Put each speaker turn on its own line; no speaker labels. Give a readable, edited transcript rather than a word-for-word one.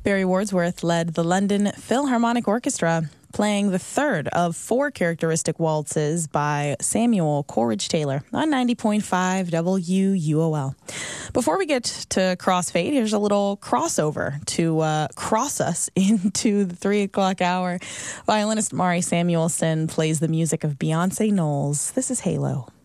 Barry Wordsworth led the London Philharmonic Orchestra, playing the third of four characteristic waltzes by Samuel Coleridge Taylor on 90.5 WUOL. Before we get to Crossfade, here's a little crossover to cross us into the 3 o'clock hour. Violinist Mari Samuelson plays the music of Beyonce Knowles. This is Halo.